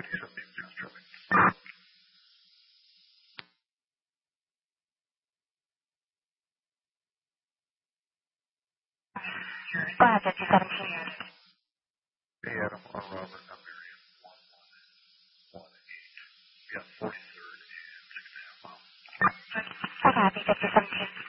Go ahead, 5017. Hey, Adam, Robert, I'm Marion, 118. Yeah, 43rd and 6.5 miles. Okay, 5017.